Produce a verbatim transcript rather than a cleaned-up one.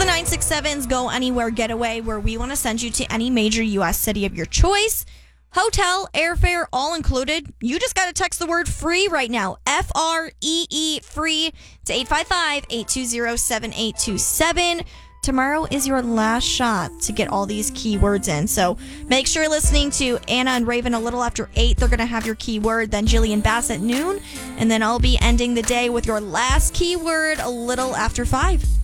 the nine six seven's Go Anywhere Getaway, where we want to send you to any major U S city of your choice. Hotel, airfare, all included. You just got to text the word free right now. F R E E, free, to eight five five, eight two zero, seven eight two seven. Tomorrow is your last shot to get all these keywords in. So make sure you're listening to Anna and Raven a little after eight. They're going to have your keyword. Then Jillian Bass at noon. And then I'll be ending the day with your last keyword a little after five.